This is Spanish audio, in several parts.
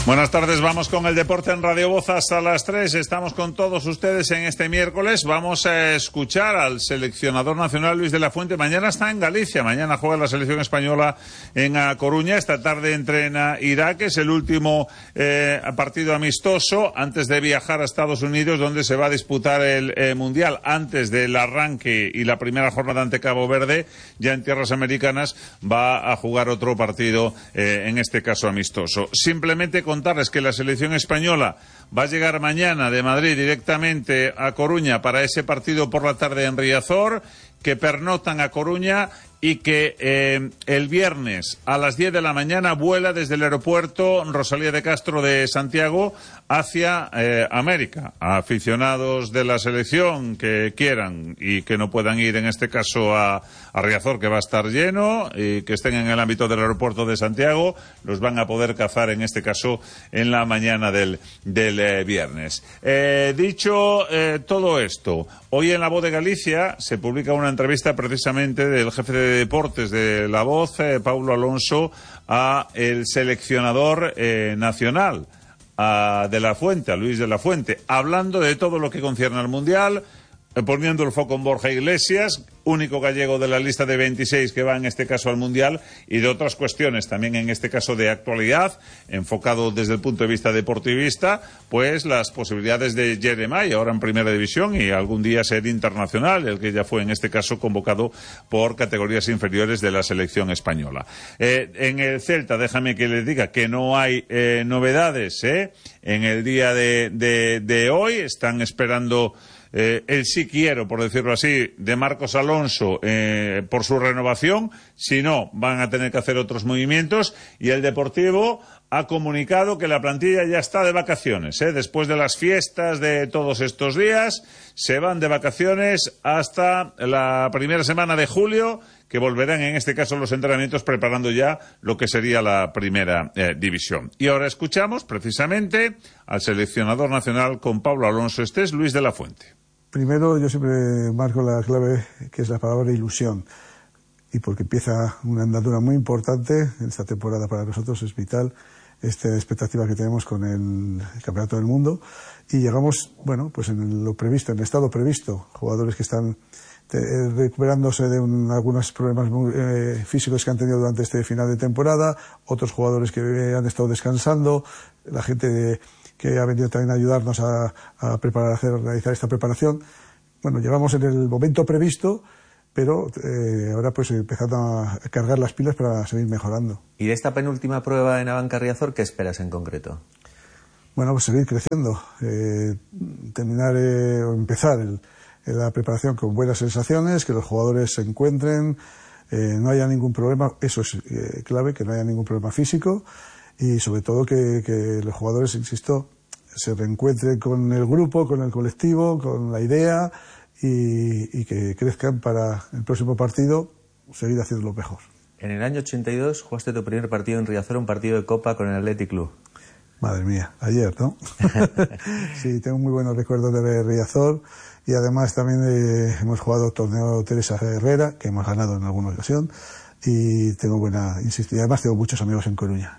Buenas tardes, vamos con el deporte en Radio Voz hasta las 3. Estamos con todos ustedes en este miércoles. Vamos a escuchar al seleccionador nacional Luis de la Fuente. Mañana está en Galicia, mañana juega la selección española en Coruña. Esta tarde entrena Irak, es el último partido amistoso antes de viajar a Estados Unidos, donde se va a disputar el Mundial. Antes del arranque y la primera jornada ante Cabo Verde, ya en tierras americanas, va a jugar otro partido, en este caso amistoso. Simplemente contarles que la selección española va a llegar mañana de Madrid directamente a Coruña para ese partido por la tarde en Riazor, que pernoctan a Coruña y que el viernes a las 10 de la mañana vuela desde el aeropuerto Rosalía de Castro de Santiago hacia América. A aficionados de la selección que quieran y que no puedan ir en este caso a Riazor, que va a estar lleno, y que estén en el ámbito del aeropuerto de Santiago, los van a poder cazar en este caso en la mañana del viernes. Dicho todo esto, hoy en La Voz de Galicia se publica una entrevista precisamente del jefe de deportes de La Voz, Paulo Alonso, a el seleccionador nacional, de la Fuente, a Luis de la Fuente, hablando de todo lo que concierne al Mundial, poniendo el foco en Borja Iglesias, único gallego de la lista de 26 que va en este caso al Mundial, y de otras cuestiones también en este caso de actualidad, enfocado desde el punto de vista deportivista, pues las posibilidades de Jeremai, ahora en Primera División, y algún día ser internacional, el que ya fue en este caso convocado por categorías inferiores de la selección española. En el Celta, déjame que les diga que no hay novedades en el día de hoy. Están esperando el sí quiero, por decirlo así, de Marcos Alonso por su renovación. Si no, van a tener que hacer otros movimientos. Y el Deportivo ha comunicado que la plantilla ya está de vacaciones, después de las fiestas de todos estos días. Se van de vacaciones hasta la primera semana de julio, que volverán en este caso los entrenamientos preparando ya lo que sería la Primera División. Y ahora escuchamos precisamente al seleccionador nacional con Pablo Alonso. Este es Luis de la Fuente. Primero, yo siempre marco la clave, que es la palabra ilusión, y porque empieza una andadura muy importante en esta temporada para nosotros. Es vital esta expectativa que tenemos con el Campeonato del Mundo, y llegamos, bueno, pues en lo previsto, en el estado previsto, jugadores que están recuperándose de algunos problemas físicos que han tenido durante este final de temporada, otros jugadores que han estado descansando, la gente que ha venido también a ayudarnos a realizar esta preparación. Bueno, llevamos en el momento previsto, pero ahora pues empezando a cargar las pilas para seguir mejorando. ¿Y de esta penúltima prueba en Abanca Riazor qué esperas en concreto? Bueno, pues seguir creciendo, terminar o empezar la preparación con buenas sensaciones, que los jugadores se encuentren, no haya ningún problema, eso es clave, que no haya ningún problema físico, y sobre todo que los jugadores, insisto, se reencuentren con el grupo, con el colectivo, con la idea, y que crezcan para el próximo partido seguir haciéndolo mejor. En el año 82 jugaste tu primer partido en Riazor, un partido de Copa con el Athletic Club. Madre mía, ayer, ¿no? Sí, tengo muy buenos recuerdos de Riazor, y además también hemos jugado torneo Teresa Herrera, que hemos ganado en alguna ocasión, y tengo y además tengo muchos amigos en Coruña.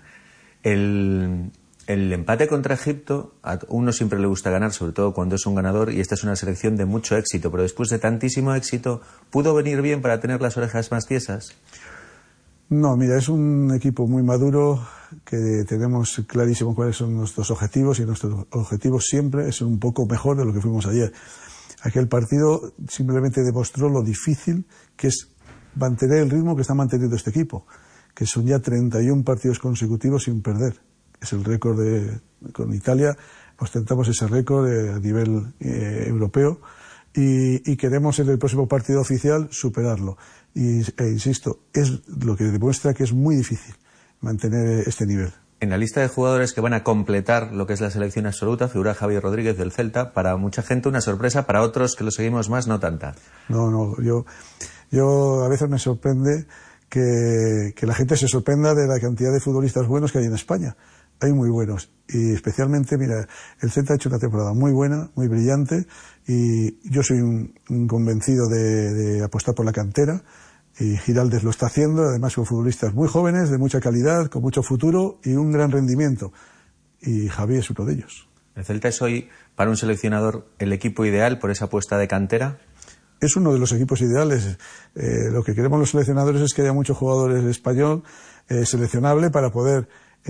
El empate contra Egipto, a uno siempre le gusta ganar, sobre todo cuando es un ganador, y esta es una selección de mucho éxito, pero después de tantísimo éxito, ¿pudo venir bien para tener las orejas más tiesas? No, mira, es un equipo muy maduro, que tenemos clarísimo cuáles son nuestros objetivos, y nuestros objetivos siempre es un poco mejor de lo que fuimos ayer. Aquel partido simplemente demostró lo difícil que es mantener el ritmo que está manteniendo este equipo, que son ya 31 partidos consecutivos sin perder. Es el récord con Italia, ostentamos ese récord a nivel europeo, y queremos en el próximo partido oficial superarlo. Insisto, es lo que demuestra que es muy difícil mantener este nivel. En la lista de jugadores que van a completar lo que es la selección absoluta figura Javi Rodríguez del Celta. Para mucha gente una sorpresa, para otros que lo seguimos más no tanta. No, yo a veces me sorprende que la gente se sorprenda de la cantidad de futbolistas buenos que hay en España. Hay muy buenos, y especialmente, mira, el Celta ha hecho una temporada muy buena, muy brillante, y yo soy un convencido de apostar por la cantera, y Giraldez lo está haciendo, además con futbolistas muy jóvenes, de mucha calidad, con mucho futuro y un gran rendimiento. y Javi es uno de ellos. ¿El Celta es hoy, para un seleccionador, el equipo ideal por esa apuesta de cantera? Es uno de los equipos ideales. Lo que queremos los seleccionadores es que haya muchos jugadores español seleccionable para poder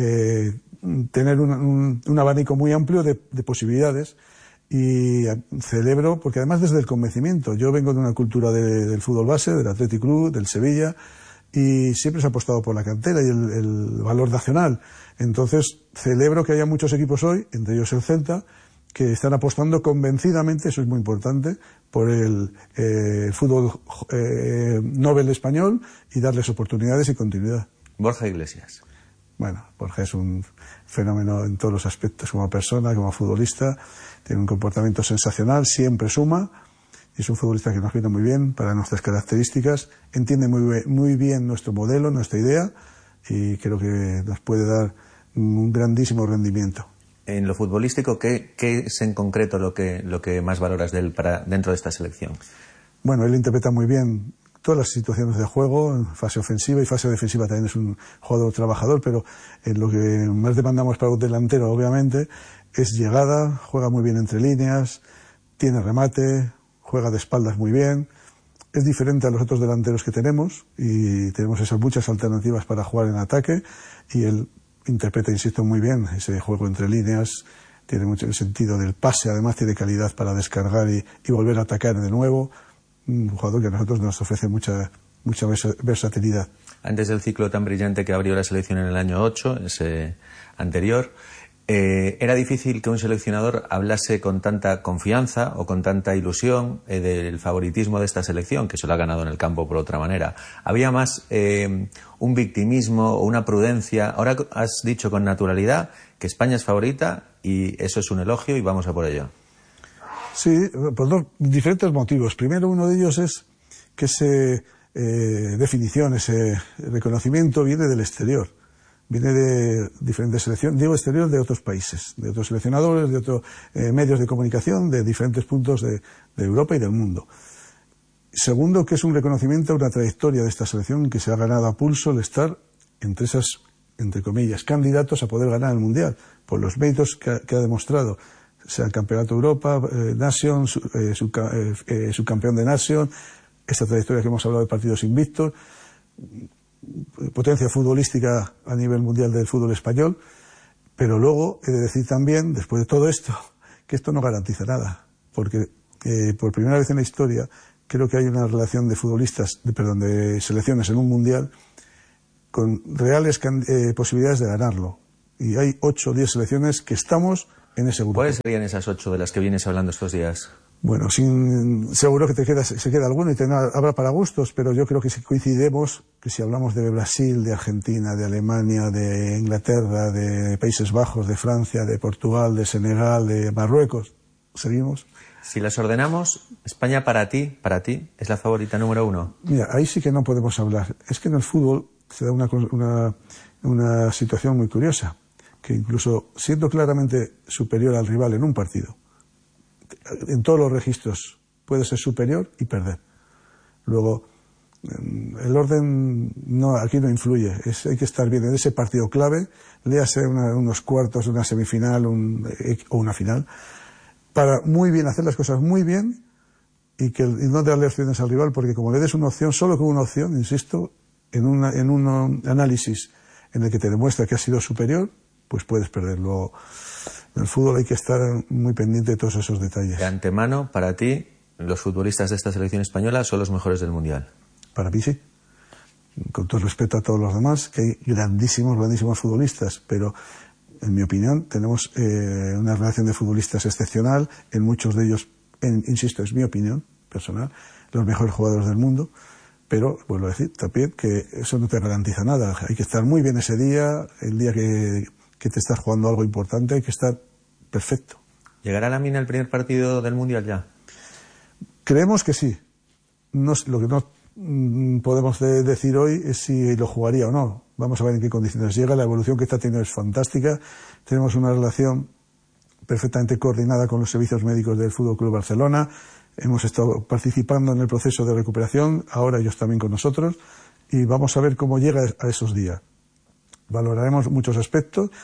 tener un abanico muy amplio de posibilidades. Y celebro, porque además desde el convencimiento, yo vengo de una cultura del fútbol base, del Athletic Club, del Sevilla, y siempre se ha apostado por la cantera y el valor nacional. Entonces celebro que haya muchos equipos hoy, entre ellos el Celta, que están apostando convencidamente, eso es muy importante, por el fútbol Nobel español y darles oportunidades y continuidad. Borja Iglesias. Bueno, Borja es un fenómeno en todos los aspectos, como persona, como futbolista, tiene un comportamiento sensacional, siempre suma, y es un futbolista que nos viene muy bien para nuestras características, entiende muy bien nuestro modelo, nuestra idea, y creo que nos puede dar un grandísimo rendimiento. En lo futbolístico, ¿qué es en concreto lo que más valoras de él dentro de esta selección? Bueno, él interpreta muy bien todas las situaciones de juego, en fase ofensiva y fase defensiva. También es un jugador trabajador, pero lo que más demandamos para un delantero, obviamente, es llegada, juega muy bien entre líneas, tiene remate, juega de espaldas muy bien. Es diferente a los otros delanteros que tenemos y tenemos esas muchas alternativas para jugar en ataque, y él interpreta, insisto, muy bien ese juego entre líneas, tiene mucho el sentido del pase, además tiene calidad para descargar y volver a atacar de nuevo. Un jugador que a nosotros nos ofrece mucha versatilidad. Antes del ciclo tan brillante que abrió la selección en el año 8, ese anterior, era difícil que un seleccionador hablase con tanta confianza o con tanta ilusión del favoritismo de esta selección, que se lo ha ganado en el campo por otra manera. Había más un victimismo o una prudencia. Ahora has dicho con naturalidad que España es favorita y eso es un elogio y vamos a por ello. Sí, por dos diferentes motivos. Primero, uno de ellos es que esa definición, ese reconocimiento viene del exterior. Viene de diferentes selecciones, digo exterior, de otros países, de otros seleccionadores, de otros medios de comunicación, de diferentes puntos de Europa y del mundo. Segundo, que es un reconocimiento a una trayectoria de esta selección que se ha ganado a pulso el estar entre esas, entre comillas, candidatos a poder ganar el Mundial, por los méritos que ha demostrado, sea el Campeonato de Europa, Nation, subcampeón de Nation, esta trayectoria que hemos hablado de partidos invictos, potencia futbolística a nivel mundial del fútbol español, pero luego he de decir también, después de todo esto, que esto no garantiza nada, porque por primera vez en la historia creo que hay una relación de de selecciones en un mundial con reales posibilidades de ganarlo, y hay 8 o 10 selecciones que estamos en ese grupo. ¿Cuáles serían esas 8 de las que vienes hablando estos días? Bueno, seguro que se queda alguno y habrá para gustos, pero yo creo que si coincidimos, que si hablamos de Brasil, de Argentina, de Alemania, de Inglaterra, de Países Bajos, de Francia, de Portugal, de Senegal, de Marruecos, seguimos. Si las ordenamos, España para ti, es la favorita número 1. Mira, ahí sí que no podemos hablar. Es que en el fútbol se da una situación muy curiosa, que incluso siendo claramente superior al rival en un partido, en todos los registros puede ser superior y perder. Luego, el orden aquí no influye, hay que estar bien en ese partido clave, léase unos cuartos, una semifinal o una final, para muy bien hacer las cosas muy bien y no darle opciones al rival, porque como le des una opción, solo con una opción, insisto, en un análisis en el que te demuestra que has sido superior, pues puedes perderlo. En el fútbol hay que estar muy pendiente de todos esos detalles. De antemano, para ti, los futbolistas de esta selección española son los mejores del Mundial. Para mí sí. Con todo respeto a todos los demás, que hay grandísimos futbolistas, pero en mi opinión tenemos una relación de futbolistas excepcional, en muchos de ellos, insisto, es mi opinión personal, los mejores jugadores del mundo, pero vuelvo a decir también que eso no te garantiza nada. Hay que estar muy bien ese día, el día que te estás jugando algo importante, hay que estar perfecto. ¿Llegará Lamine al primer partido del Mundial ya? Creemos que sí. Lo que no podemos decir hoy es si lo jugaría o no. Vamos a ver en qué condiciones llega. La evolución que está teniendo es fantástica. Tenemos una relación perfectamente coordinada con los servicios médicos del Fútbol Club Barcelona. Hemos estado participando en el proceso de recuperación, ahora ellos también con nosotros, y vamos a ver cómo llega a esos días. Valoraremos muchos aspectos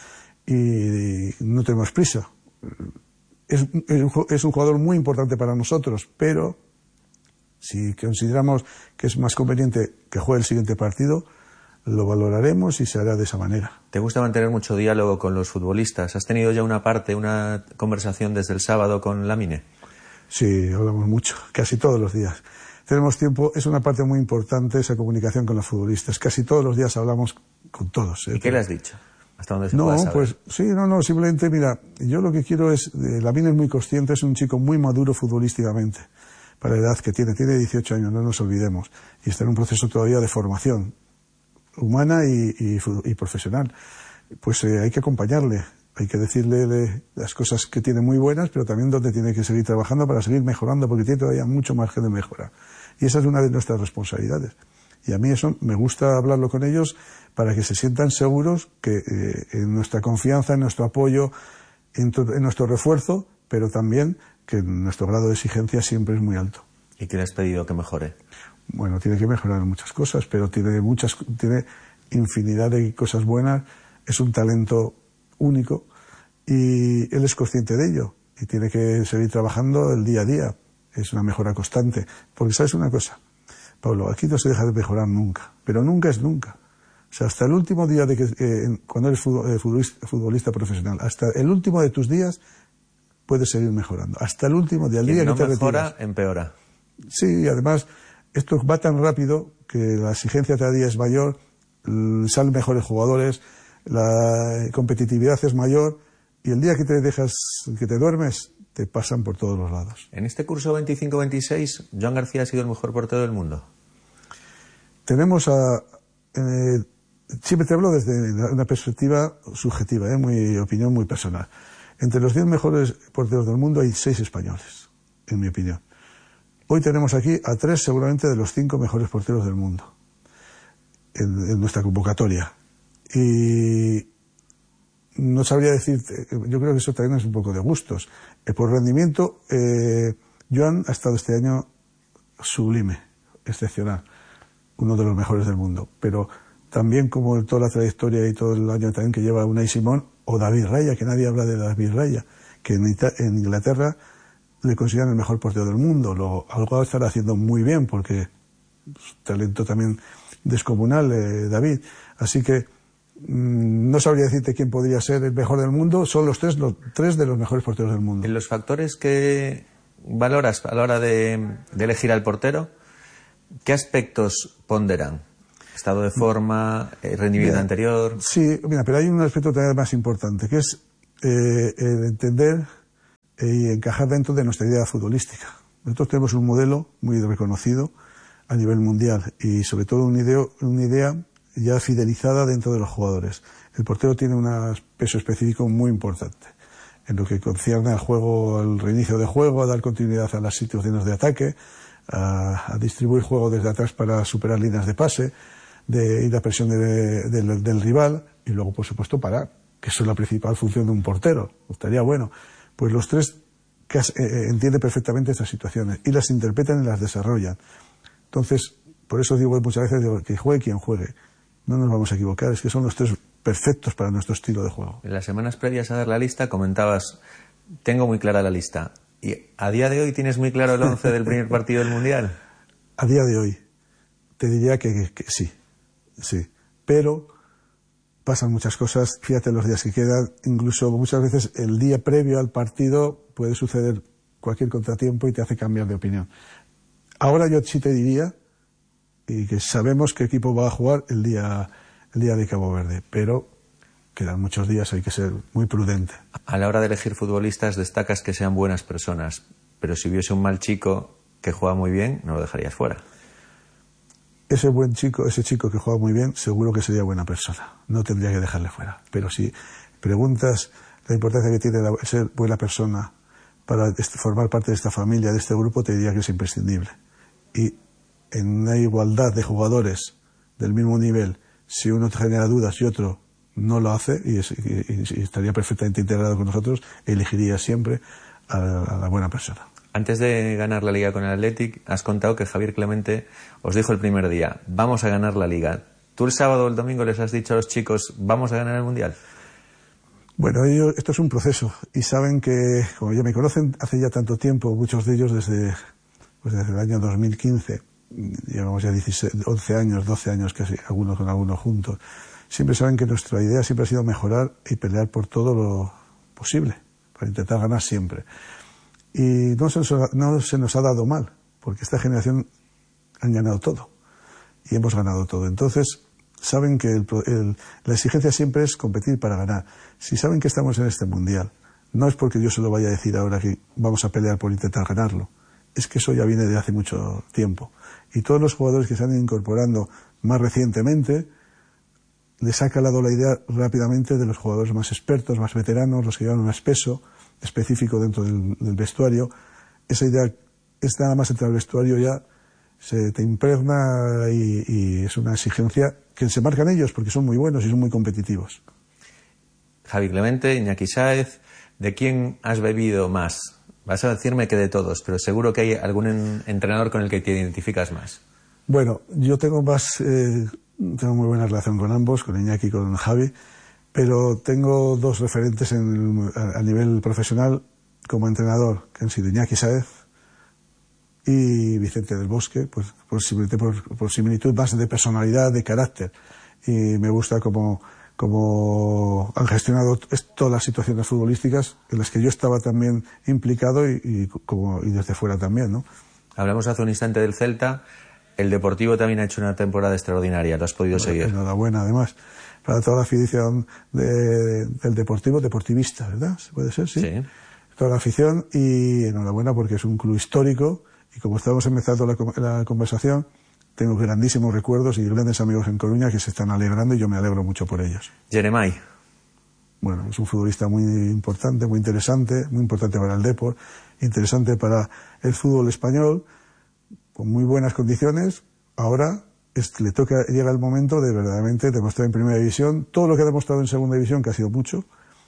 y no tenemos prisa. Es un jugador muy importante para nosotros, pero si consideramos que es más conveniente que juegue el siguiente partido, lo valoraremos y se hará de esa manera. ¿Te gusta mantener mucho diálogo con los futbolistas? ¿Has tenido ya una conversación desde el sábado con Lamine? Sí, hablamos mucho, casi todos los días. Tenemos tiempo, es una parte muy importante esa comunicación con los futbolistas. Casi todos los días hablamos con todos. ¿Y qué le has dicho? ¿Hasta dónde se puede saber? Pues sí, simplemente, mira, yo lo que quiero es, Lamine es muy consciente, es un chico muy maduro futbolísticamente, para la edad que tiene 18 años, no nos olvidemos, y está en un proceso todavía de formación humana y profesional. Pues hay que acompañarle, hay que decirle las cosas que tiene muy buenas, pero también donde tiene que seguir trabajando para seguir mejorando, porque tiene todavía mucho margen de mejora. Y esa es una de nuestras responsabilidades. Y a mí eso me gusta hablarlo con ellos para que se sientan seguros que en nuestra confianza, en nuestro apoyo, en nuestro refuerzo, pero también que nuestro grado de exigencia siempre es muy alto. ¿Y qué le has pedido que mejore? Bueno, tiene que mejorar muchas cosas, pero tiene infinidad de cosas buenas. Es un talento único y él es consciente de ello y tiene que seguir trabajando el día a día. Es una mejora constante. Porque ¿sabes una cosa, Pablo? Aquí no se deja de mejorar nunca, pero nunca es nunca. O sea, hasta el último día cuando eres futbolista profesional, hasta el último de tus días puedes seguir mejorando. Hasta el último día, el día que te retiras. Mejora, empeora. Sí, y además esto va tan rápido que la exigencia cada día es mayor, salen mejores jugadores, la competitividad es mayor y el día que te duermes, te pasan por todos los lados. En este curso 25-26, Joan García ha sido el mejor portero del mundo. Tenemos siempre te hablo desde una perspectiva subjetiva, mi opinión muy personal. Entre los 10 mejores porteros del mundo hay 6 españoles, en mi opinión. Hoy tenemos aquí a 3 seguramente de los 5 mejores porteros del mundo en nuestra convocatoria. Y no sabría decirte, yo creo que eso también es un poco de gustos. Por rendimiento, Joan ha estado este año sublime, excepcional, uno de los mejores del mundo. Pero también, como toda la trayectoria y todo el año también que lleva Unai Simón o David Raya, que nadie habla de David Raya, que en Inglaterra le consideran el mejor portero del mundo. Algo estará haciendo muy bien porque talento también descomunal, David. Así que no sabría decirte quién podría ser el mejor del mundo. Son los tres de los mejores porteros del mundo. En los factores que valoras a la hora de elegir al portero, ¿qué aspectos ponderan? ¿Estado de forma, rendimiento anterior? Sí, mira, pero hay un aspecto todavía más importante, que es el entender y encajar dentro de nuestra idea futbolística. Nosotros tenemos un modelo muy reconocido a nivel mundial y sobre todo una idea ya fidelizada dentro de los jugadores. El portero tiene un peso específico muy importante en lo que concierne al juego, al reinicio de juego, a dar continuidad a las situaciones de ataque, a distribuir juego desde atrás para superar líneas de pase, de ir a presión del rival y luego, por supuesto, parar, que eso es la principal función de un portero. Estaría bueno. Pues los tres entienden perfectamente estas situaciones y las interpretan y las desarrollan. Entonces, por eso digo muchas veces que juegue quien juegue. No nos vamos a equivocar, es que son los tres perfectos para nuestro estilo de juego. En las semanas previas a dar la lista comentabas, tengo muy clara la lista. ¿Y a día de hoy tienes muy claro el 11 del primer partido del Mundial? A día de hoy te diría que sí. Pero pasan muchas cosas, fíjate los días que quedan, incluso muchas veces el día previo al partido puede suceder cualquier contratiempo y te hace cambiar de opinión. Ahora yo sí te diría y que sabemos qué equipo va a jugar el día de Cabo Verde, pero quedan muchos días, hay que ser muy prudente. A la hora de elegir futbolistas destacas que sean buenas personas, pero si hubiese un mal chico que juega muy bien, no lo dejarías fuera. Ese chico que juega muy bien, seguro que sería buena persona. No tendría que dejarle fuera. Pero si preguntas la importancia que tiene ser buena persona para formar parte de esta familia, de este grupo, te diría que es imprescindible. Y en una igualdad de jugadores del mismo nivel, si uno te genera dudas y otro no lo hace y estaría perfectamente integrado con nosotros, elegiría siempre a la buena persona. Antes de ganar la Liga con el Athletic, has contado que Javier Clemente os dijo el primer día, vamos a ganar la Liga. ¿Tú el sábado o el domingo les has dicho a los chicos, vamos a ganar el Mundial? Bueno, ellos, esto es un proceso y saben que, como ya me conocen hace ya tanto tiempo, muchos de ellos desde el año 2015, llevamos ya 11 años, 12 años casi, algunos con algunos juntos, siempre saben que nuestra idea siempre ha sido mejorar y pelear por todo lo posible, para intentar ganar siempre. Y no se nos ha dado mal, porque esta generación han ganado todo y hemos ganado todo. Entonces, saben que la exigencia siempre es competir para ganar. Si saben que estamos en este mundial, no es porque yo se lo vaya a decir ahora que vamos a pelear por intentar ganarlo. Es que eso ya viene de hace mucho tiempo. Y todos los jugadores que se han ido incorporando más recientemente, les ha calado la idea rápidamente de los jugadores más expertos, más veteranos, los que llevan más peso específico dentro del vestuario. Esa idea es nada más entrar al vestuario ya se te impregna y es una exigencia que se marcan ellos porque son muy buenos y son muy competitivos. Javi Clemente, Iñaki Sáez, ¿de quién has bebido más? Vas a decirme que de todos, pero seguro que hay algún entrenador con el que te identificas más. Bueno, yo tengo tengo muy buena relación con ambos, con Iñaki y con Javi, pero tengo dos referentes a nivel profesional como entrenador, que han sido Iñaki Sáez y Vicente del Bosque, pues por similitud más de personalidad, de carácter. Y me gusta cómo han gestionado todas las situaciones futbolísticas en las que yo estaba también implicado y desde fuera también, ¿no? Hablamos hace un instante del Celta. El Deportivo también ha hecho una temporada extraordinaria. ¿Lo has podido seguir? Enhorabuena, además, para toda la afición del Deportivo, deportivista, ¿verdad? ¿Puede ser? Sí. Toda la afición, y enhorabuena porque es un club histórico y como estamos empezando la conversación, tengo grandísimos recuerdos y grandes amigos en Coruña que se están alegrando y yo me alegro mucho por ellos. Jeremai. Bueno, es un futbolista muy importante, muy interesante, muy importante para el Depor, interesante para el fútbol español, con muy buenas condiciones. Ahora llega el momento de verdaderamente demostrar en primera división todo lo que ha demostrado en segunda división, que ha sido mucho,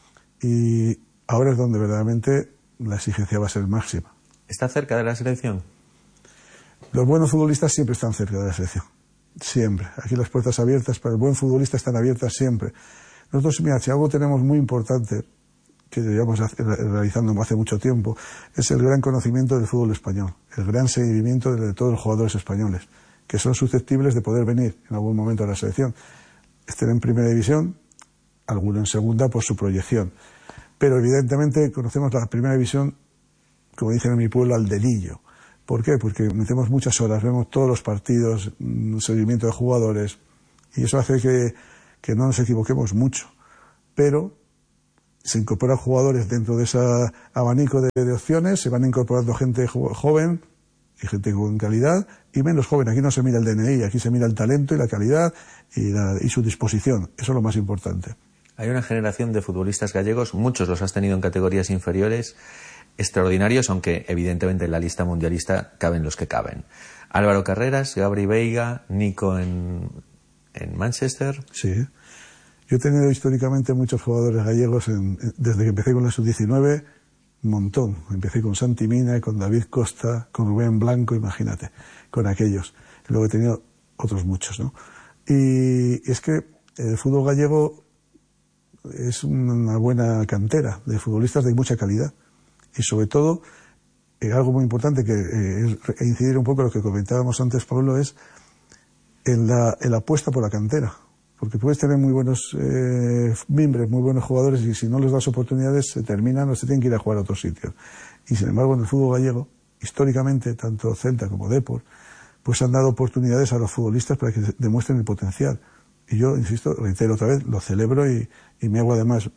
y ahora es donde verdaderamente la exigencia va a ser máxima. ¿Está cerca de la selección? Los buenos futbolistas siempre están cerca de la selección, siempre. Aquí las puertas abiertas para el buen futbolista están abiertas siempre. Nosotros, mira, si algo tenemos muy importante, que llevamos realizando hace mucho tiempo, es el gran conocimiento del fútbol español, el gran seguimiento de todos los jugadores españoles, que son susceptibles de poder venir en algún momento a la selección. Estén en primera división, alguno en segunda por su proyección. Pero evidentemente conocemos la primera división, como dicen en mi pueblo, al dedillo. ¿Por qué? Porque metemos muchas horas, vemos todos los partidos, seguimiento de jugadores, y eso hace que no nos equivoquemos mucho. Pero se incorporan jugadores dentro de ese abanico de opciones, se van incorporando gente joven y gente con calidad, y menos joven. Aquí no se mira el DNI, aquí se mira el talento y la calidad y su disposición. Eso es lo más importante. Hay una generación de futbolistas gallegos, muchos los has tenido en categorías inferiores, extraordinarios, aunque evidentemente en la lista mundialista caben los que caben. Álvaro Carreras, Gabri Veiga, Nico en Manchester. Sí. Yo he tenido históricamente muchos jugadores gallegos desde que empecé con la sub-19, un montón. Empecé con Santi Mina, con David Costa, con Rubén Blanco, imagínate, con aquellos. Luego he tenido otros muchos, ¿no? Y es que el fútbol gallego es una buena cantera de futbolistas de mucha calidad. Y sobre todo, algo muy importante que incidir un poco en lo que comentábamos antes, Pablo, es en la apuesta por la cantera. Porque puedes tener muy buenos miembros, muy buenos jugadores, y si no les das oportunidades se terminan o se tienen que ir a jugar a otros sitios. Y sin embargo, en el fútbol gallego, históricamente, tanto Celta como Depor, pues han dado oportunidades a los futbolistas para que demuestren el potencial. Y yo, insisto, reitero otra vez, lo celebro y me hago además,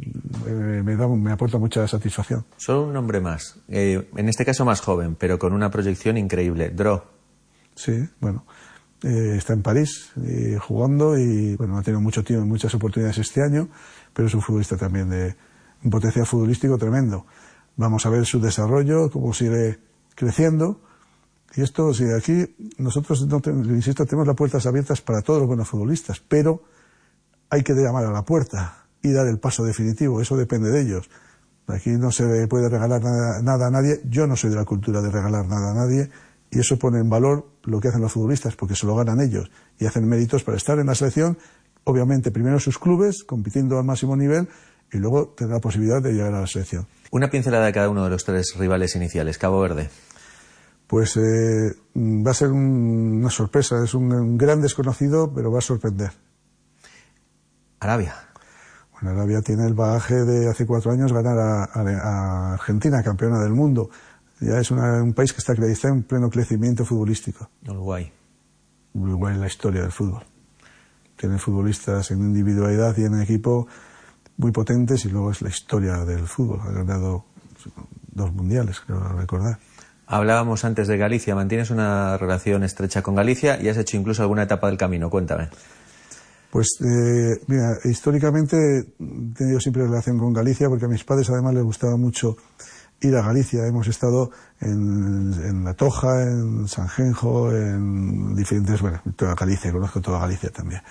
me aporta mucha satisfacción. Solo un nombre más, en este caso más joven, pero con una proyección increíble, Dro. Sí, bueno. Está en París jugando y bueno, ha tenido mucho tiempo, muchas oportunidades este año, pero es un futbolista también de un potencial futbolístico tremendo. Vamos a ver su desarrollo, cómo sigue creciendo. Y esto, si aquí nosotros, insisto, tenemos las puertas abiertas para todos los buenos futbolistas, pero hay que llamar a la puerta y dar el paso definitivo. Eso depende de ellos. Aquí no se puede regalar nada a nadie. Yo no soy de la cultura de regalar nada a nadie. Y eso pone en valor lo que hacen los futbolistas, porque se lo ganan ellos y hacen méritos para estar en la selección, obviamente primero en sus clubes, compitiendo al máximo nivel, y luego tendrá la posibilidad de llegar a la selección. Una pincelada de cada uno de los 3 rivales iniciales. Cabo Verde. Pues va a ser una sorpresa, es un gran desconocido, pero va a sorprender. Arabia. Bueno, Arabia tiene el bagaje de hace 4 años ganar a Argentina, campeona del mundo. Ya es un país que está en pleno crecimiento futbolístico. Uruguay. Uruguay es la historia del fútbol. Tiene futbolistas en individualidad y en equipo muy potentes, y luego es la historia del fútbol. Ha ganado 2 mundiales, creo recordar. Hablábamos antes de Galicia. ¿Mantienes una relación estrecha con Galicia y has hecho incluso alguna etapa del camino? Cuéntame. Pues mira, históricamente he tenido siempre relación con Galicia, porque a mis padres además les gustaba mucho ir a Galicia. Hemos estado en La Toja, en Sanjenjo, en diferentes, bueno, toda Galicia, conozco toda Galicia también.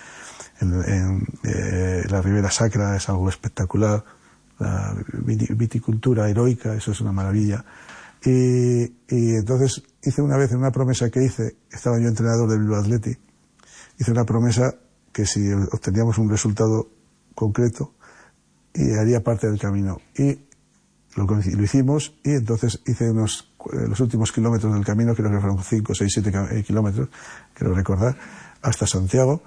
La Ribera Sacra es algo espectacular, la viticultura heroica, eso es una maravilla. Y entonces hice una vez, en una promesa que hice, estaba yo entrenador del Bilbao Athletic, hice una promesa que si obteníamos un resultado concreto, y haría parte del camino. Y lo hicimos, y entonces hice los últimos kilómetros del camino, creo que fueron 5, 6, 7 kilómetros, creo recordar, hasta Santiago.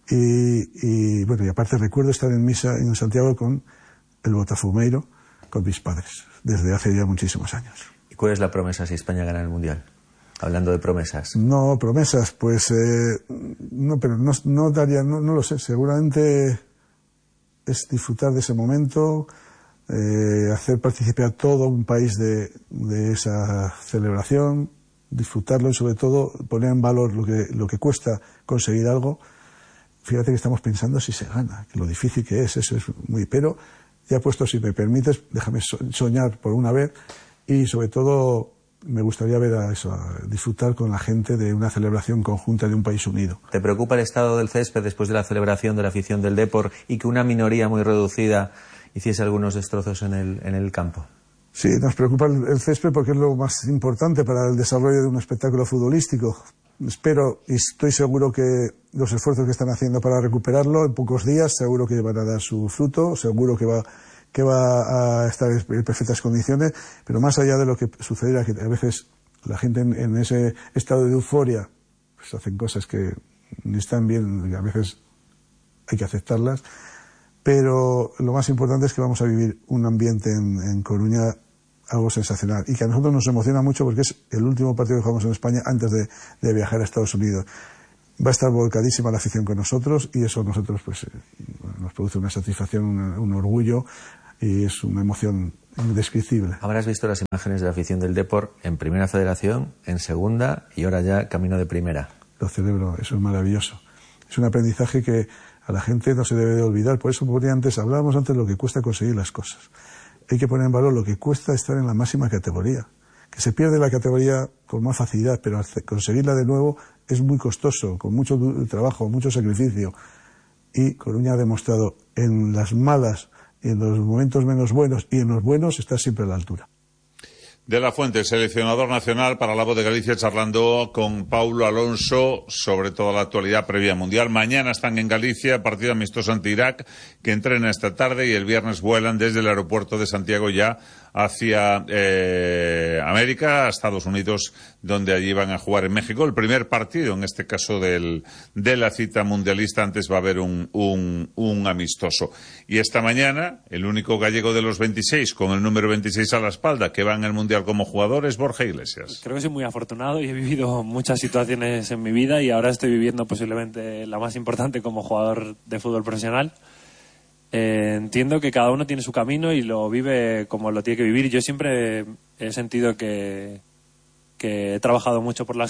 Y bueno, y aparte recuerdo estar en misa en Santiago con el Botafumeiro, con mis padres, desde hace ya muchísimos años. ¿Y cuál es la promesa si España gana el Mundial? Hablando de promesas. No, promesas, pues no, pero no daría, no lo sé, seguramente es disfrutar de ese momento, hacer participar a todo un país de esa celebración, disfrutarlo y sobre todo poner en valor lo que cuesta conseguir algo. Fíjate que estamos pensando si se gana, que lo difícil que es, eso es muy... Pero ya puesto, si me permites, déjame soñar por una vez, y sobre todo me gustaría ver a disfrutar con la gente de una celebración conjunta de un país unido. ¿Te preocupa el estado del césped después de la celebración de la afición del Depor y que una minoría muy reducida hiciese algunos destrozos en el campo? Sí, nos preocupa el césped porque es lo más importante para el desarrollo de un espectáculo futbolístico. Espero y estoy seguro que los esfuerzos que están haciendo para recuperarlo en pocos días seguro que van a dar su fruto, seguro que va a estar en perfectas condiciones, pero más allá de lo que sucederá, que a veces la gente en ese estado de euforia pues hacen cosas que ni están bien, a veces hay que aceptarlas, pero lo más importante es que vamos a vivir un ambiente en Coruña algo sensacional, y que a nosotros nos emociona mucho porque es el último partido que jugamos en España antes de viajar a Estados Unidos. Va a estar volcadísima la afición con nosotros, y eso a nosotros pues nos produce una satisfacción, un orgullo, y es una emoción indescriptible. Habrás visto las imágenes de la afición del Depor en Primera Federación, en Segunda y ahora ya camino de Primera. Lo celebro, eso es maravilloso. Es un aprendizaje que a la gente no se debe de olvidar. Por eso hablábamos antes de lo que cuesta conseguir las cosas. Hay que poner en valor lo que cuesta estar en la máxima categoría. Que se pierde la categoría con más facilidad, pero conseguirla de nuevo es muy costoso, con mucho trabajo, mucho sacrificio. Y Coruña ha demostrado en las malas, en los momentos menos buenos y en los buenos está siempre a la altura. De la Fuente, seleccionador nacional para La Voz de Galicia, charlando con Paulo Alonso sobre toda la actualidad previa mundial. Mañana están en Galicia, partido amistoso ante Irak, que entrena esta tarde, y el viernes vuelan desde el aeropuerto de Santiago ya hacia América, a Estados Unidos, donde allí van a jugar en México el primer partido, en este caso de la cita mundialista. Antes va a haber un amistoso. Y esta mañana, el único gallego de los 26, con el número 26 a la espalda, que va en el Mundial como jugador, es Borja Iglesias. Creo que soy muy afortunado y he vivido muchas situaciones en mi vida, y ahora estoy viviendo posiblemente la más importante como jugador de fútbol profesional. Entiendo que cada uno tiene su camino y lo vive como lo tiene que vivir. Yo siempre he sentido que he trabajado mucho por las